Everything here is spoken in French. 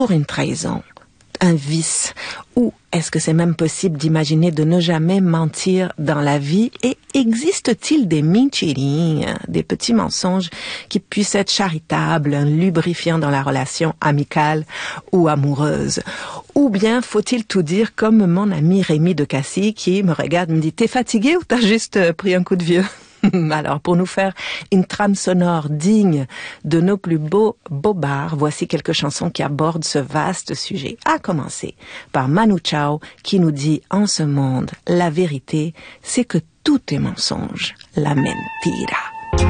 une trahison, un vice, ou est-ce que c'est même possible d'imaginer de ne jamais mentir dans la vie? Et existe-t-il des mentirini, des petits mensonges qui puissent être charitables, un lubrifiant dans la relation amicale ou amoureuse? Ou bien faut-il tout dire comme mon ami Rémi de Cassis qui me regarde et me dit « T'es fatigué ou t'as juste pris un coup de vieux ?» Alors, pour nous faire une trame sonore digne de nos plus beaux bobards, voici quelques chansons qui abordent ce vaste sujet. À commencer par Manu Chao, qui nous dit « En ce monde, la vérité, c'est que tout est mensonge, la mentira ».